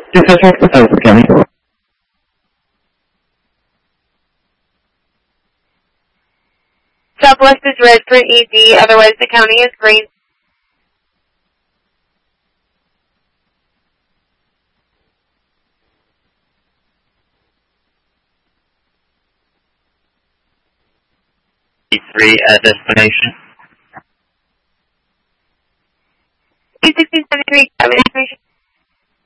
Southwest County. Southwest is red for ED, otherwise the county is green. E3 at destination. 21673, information.